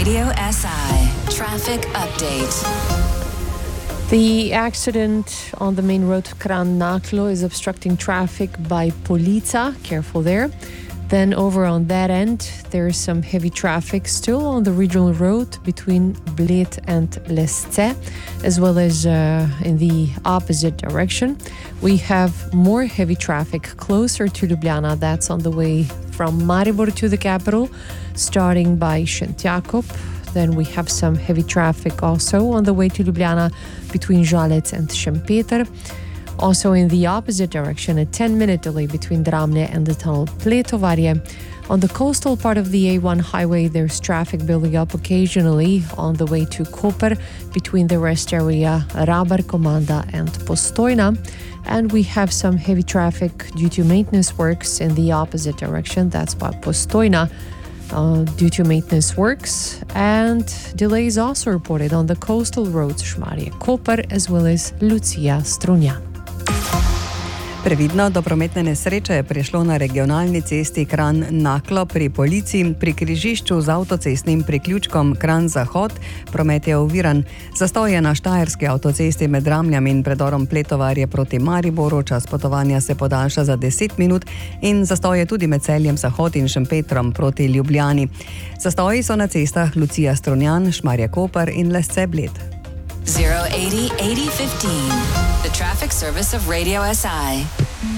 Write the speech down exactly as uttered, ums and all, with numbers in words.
Radio S I traffic update. The accident on the main road to Kran-Naklo is obstructing traffic by Polica. Careful there. Then over on that end, there is some heavy traffic still on the regional road between Bled and Lesce, as well as uh, in the opposite direction. We have more heavy traffic closer to Ljubljana. That's on the way from Maribor to the capital, starting by Šentjakov. Then we have some heavy traffic also on the way to Ljubljana between Žalec and Šempeter. Also in the opposite direction, a ten-minute delay between Dramne and the tunnel Pletovarje. On the coastal part of the A one highway, there's traffic building up occasionally on the way to Koper between the rest area Rabar, Komanda and Postojna. And we have some heavy traffic due to maintenance works in the opposite direction. That's by Postojna. Uh, due to maintenance works, and delays also reported on the coastal roads Šmarje Koper as well as Lucija Strunjan. Previdno do prometne nesreče je prišlo na regionalni cesti Kran-Naklo pri Policiji pri križišču z avtocestnim priključkom Kran-Zahod. Promet je oviran. Zastoj je na štajerski avtocesti med Dramljam in predorom Pletovarje proti Mariboru. Čas potovanja se podaljša za deset minut in zastoj je tudi med Celjem Zahod in Šempetrom proti Ljubljani. Zastoji so na cestah Lucija Strunjan, Šmarje Koper in Lesce Bled. zero eighty eighty fifteen. The traffic service of Radio S I.